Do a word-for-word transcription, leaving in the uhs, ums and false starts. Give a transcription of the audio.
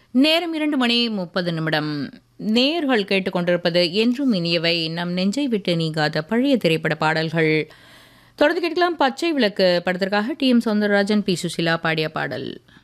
நேரம் இரண்டு மணி முப்பது நிமிடம். நேயர்கள் கேட்டுக்கொண்டிருப்பது என்றும் இனியவை நம் நெஞ்சை விட்டு நீங்காத பழைய திரைப்பட பாடல்கள். தொடர்ந்து கேட்கலாம். பச்சை விளக்கு படத்திற்காக D M Soundararajan, B Susheela பாடிய பாடல்.